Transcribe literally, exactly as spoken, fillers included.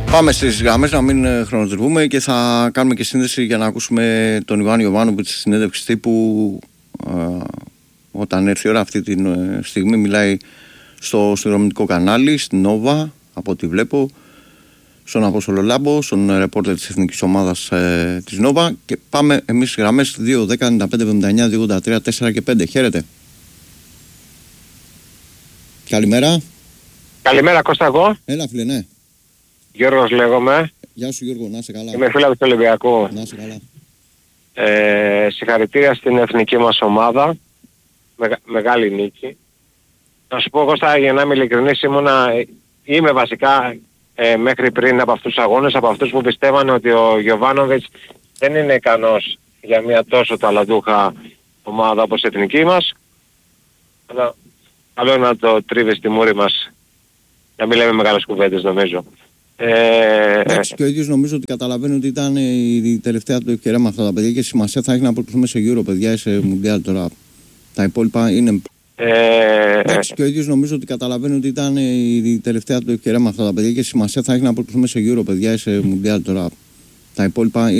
Πάμε στις γραμμές να μην χρονοτριβούμε και θα κάνουμε και σύνδεση για να ακούσουμε τον Ιωάννη Ιωβάνοβιτς στη συνέντευξη τύπου ε, όταν έρθει η ώρα. Αυτή τη στιγμή μιλάει στο συνδρομητικό κανάλι, στην Νόβα, από ό,τι βλέπω, στον Απόστολο Λάμπο, στον ρεπόρτερ της εθνικής ομάδας ε, της Νόβα. Και πάμε εμείς στις γραμμές δύο δέκα ενενήντα πέντε εβδομήντα εννιά δύο ογδόντα τρία τέσσερα και πέντε. Χαίρετε. Καλημέρα. Καλημέρα Κώστα, εγώ. Έλα φίλε, ναι. Γιώργος λέγομαι. Γεια σου Γιώργο, να είσαι καλά. Είμαι φίλος του Ολυμπιακού. Να είσαι καλά. Ε, συγχαρητήρια στην εθνική μας ομάδα. Μεγα, μεγάλη νίκη. Να σου πω Κώστα, για να είμαι ειλικρινής, ήμουνα, είμαι βασικά ε, μέχρι πριν από αυτούς τους αγώνες, από αυτούς που πιστεύανε ότι ο Γιωβάνοβιτς δεν είναι ικανός για μια τόσο ταλαντούχα ομάδα όπως η εθνική μας. Αλλά καλό είναι να το τρίβει στη μούρη μας, να μην λέμε μεγάλες κουβέντες νομίζω. Ε, Εντάξει, και ο ίδιος νομίζω ότι καταλαβαίνει ότι ήταν η τελευταία του ευκαιρία με αυτά τα παιδιά και σημασία θα έχει να προχωρήσουμε σε Euro, παιδιά, σε Μουντιάλ τώρα. Τα υπόλοιπα είναι. Ε, Εντάξει, και ο ίδιος νομίζω ότι καταλαβαίνει ότι ήταν η τελευταία του ευκαιρία με αυτά τα παιδιά και σημασία θα έχει να προχωρήσουμε σε Euro, παιδιά, σε Μουντιάλ τώρα. Τα υπόλοιπα